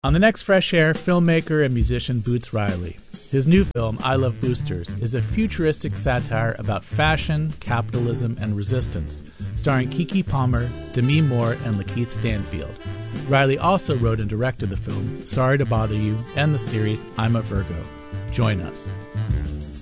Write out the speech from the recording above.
On the next Fresh Air, filmmaker and musician Boots Riley. His new film, I Love Boosters, is a futuristic satire about fashion, capitalism, and resistance, starring Keke Palmer, Demi Moore, and Lakeith Stanfield. Riley also wrote and directed the film Sorry to Bother You and the series I'm a Virgo. Join us.